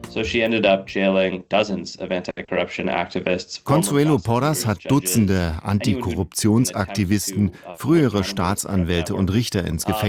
Consuelo Porras hat Dutzende Antikorruptionsaktivisten, frühere Staatsanwälte und Richter ins Gefängnis